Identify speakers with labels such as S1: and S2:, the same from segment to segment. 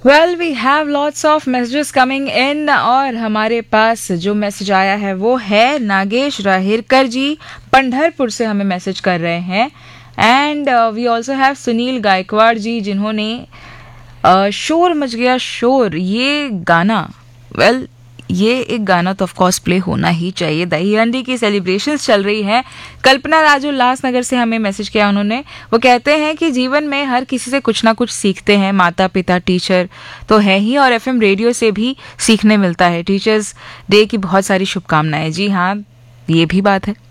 S1: Well we have lots of messages coming in और हमारे पास जो मैसेज आया है वो है नागेश राहिरकर जी पंढरपुर से हमें मैसेज कर रहे हैं. And we also have Sunil Gaekwad जी जिन्होंने शोर मच गया शोर ये गाना ये एक गाना तो ऑफ कोर्स प्ले होना ही चाहिए. दही हंडी की सेलिब्रेशंस चल रही है. कल्पना राजू उल्लासनगर से हमें मैसेज किया उन्होंने. वो कहते हैं कि जीवन में हर किसी से कुछ ना कुछ सीखते हैं. माता पिता टीचर तो है ही और एफएम रेडियो से भी सीखने मिलता है. टीचर्स डे की बहुत सारी शुभकामनाएं. जी हाँ, ये भी बात है.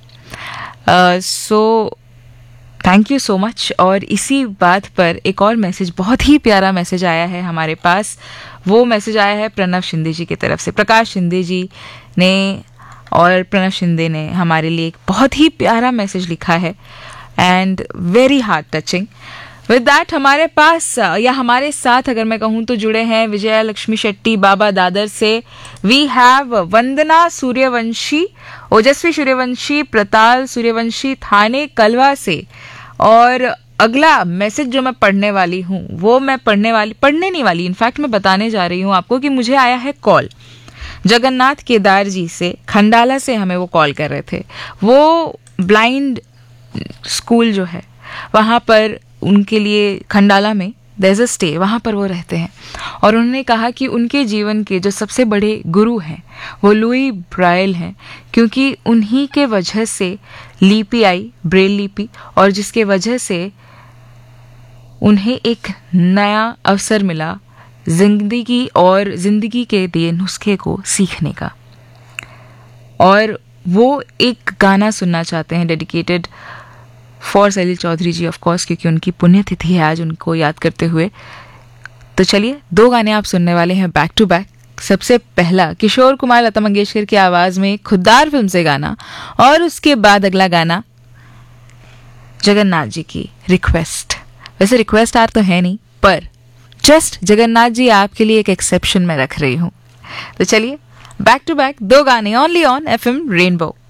S1: So thank you so much. और इसी बात पर एक और मैसेज, बहुत ही प्यारा मैसेज आया है हमारे पास. वो मैसेज आया है प्रणव शिंदे जी की तरफ से. प्रकाश शिंदे जी ने और प्रणव शिंदे ने हमारे लिए एक बहुत ही प्यारा मैसेज लिखा है and very heart touching. With that हमारे पास या हमारे साथ अगर मैं कहूँ तो जुड़े हैं विजया लक्ष्मी शेट्टी बाबा दादर से. वी हैव वंदना सूर्यवंशी, ओजस्वी सूर्यवंशी, प्रताल सूर्यवंशी थाने कलवा से. और अगला मैसेज जो मैं पढ़ने वाली हूँ वो मैं पढ़ने नहीं वाली इनफैक्ट मैं बताने जा रही हूँ आपको कि मुझे आया है कॉल जगन्नाथ केदार जी से. खंडाला से हमें वो कॉल कर रहे थे. वो ब्लाइंड स्कूल जो है वहाँ पर उनके लिए खंडाला में देयर इज अ स्टे, वहाँ पर वो रहते हैं. और उन्होंने कहा कि उनके जीवन के जो सबसे बड़े गुरु हैं वो लुई ब्राइल हैं, क्योंकि उन्हीं के वजह से लिपि आई, ब्रेल लिपि, और जिसके वजह से उन्हें एक नया अवसर मिला जिंदगी के दिए नुस्खे को सीखने का. और वो एक गाना सुनना चाहते हैं dedicated for Salil Chaudhary ji of course, क्योंकि उनकी पुण्यतिथि है आज, उनको याद करते हुए. तो चलिए 2 गाने आप सुनने वाले हैं बैक टू बैक. सबसे पहला किशोर कुमार लता मंगेशकर की आवाज में खुद्दार फिल्म से गाना, और उसके बाद अगला गाना जगन्नाथ जी की रिक्वेस्ट. वैसे रिक्वेस्ट आर तो है नहीं, पर जस्ट जगन्नाथ जी आपके लिए एक एक्सेप्शन मैं रख रही हूँ. तो चलिए बैक टू बैक 2 गाने ओनली ऑन एफएम रेनबो.